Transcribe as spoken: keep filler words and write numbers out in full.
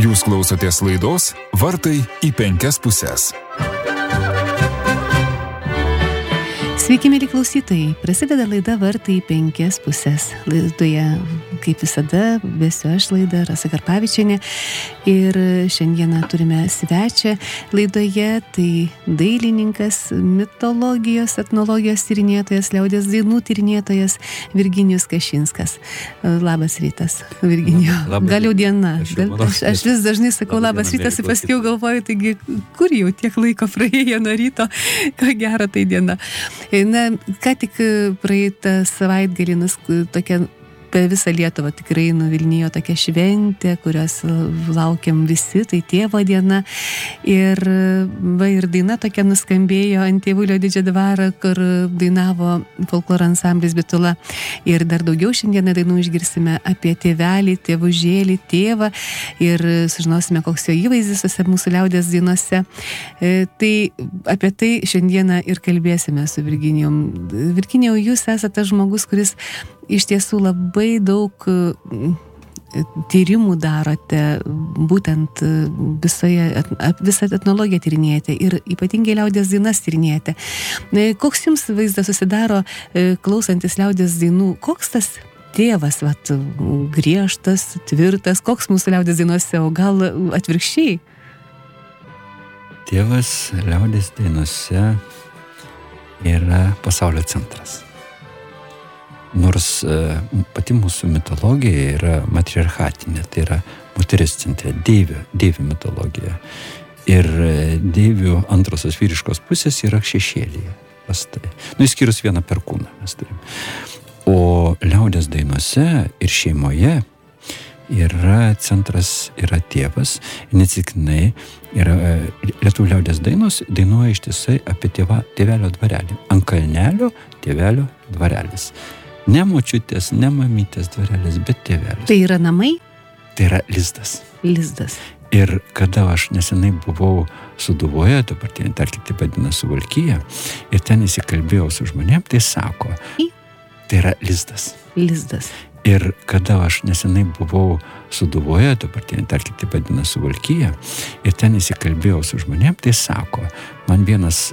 Jūs klausotės laidos Vartai į penkias puses. Sveiki, mėly klausytojai. Prasideda laida Vartai į penkias puses. Laidoje, kaip visada, vesiu aš laidą Rasa Karpavičienė. Ir šiandieną turime svečią laidoje. Tai dailininkas, mitologijos, etnologijos tyrinėtojas, liaudies dainų tyrinėtojas Virginijus Kašinskas. Labas rytas, Virginijau. Gal jau diena. Gal, aš, aš vis dažnai sakau labas rytas ir paskiau galvoju, taigi kur jau tiek laiko praėjo nuo ryto, ko gero tai diena. Na, ką tik praeitą savaitgalį nus, tokia per visą Lietuvą tikrai nuvilnijo tokia šventė, kurios laukiam visi, tai tėvo diena. Ir, va, ir daina tokia nuskambėjo ant Tėvulio didžią dvarą, kur dainavo folkloro ansamblis Bitula. Ir dar daugiau šiandieną dainų išgirsime apie tėvelį, tėvužėlį, tėvą ir sužinosime, koks jo įvaizdis visose mūsų liaudies dainose. E, tai apie tai šiandieną ir kalbėsime su Virginijum. Virginijau, jūs esate žmogus, kuris iš tiesų labai daug tyrimų darote, būtent visoje, visą etnologiją tyrinėjate ir ypatingai liaudies dainas tyrinėjate. Koks jums vaizdas susidaro klausantis liaudies dainų? Koks tas tėvas, vat, griežtas, tvirtas, koks mūsų liaudies dainuose, o gal atvirkščiai? Tėvas liaudies dainuose yra pasaulio centras. Nors pati mūsų mitologija yra matriarchatinė, tai yra moteris centre, deivių, deivių mitologija. Ir deivių antrosios vyriškos pusės yra šešėlyje. Pastai. Nu, išskyrus vieną perkūną mes turim. O liaudies dainuose ir šeimoje yra centras, yra tėvas. Neatsitiktinai yra lietuvių liaudies dainos, dainuoja ištisai apie tėva, tėvelio dvarelį. Ant kalnelio tėvelio dvarelis. Ne močiutės, ne mamytės dvarelis, bet tėvelis. Tai yra namai? Tai yra lizdas. Lizdas. Ir kada aš nesenai buvau Sūduvoje, dabar dar kiti vadina Suvalkija, ir ten įsikalbėjau su žmonėm, tai sako, tai yra lizdas. Lizdas. Ir kada aš nesenai buvau Sūduvoje, dabar dar kiti vadina Suvalkija, ir ten įsikalbėjau su žmonėm, tai sako, man vienas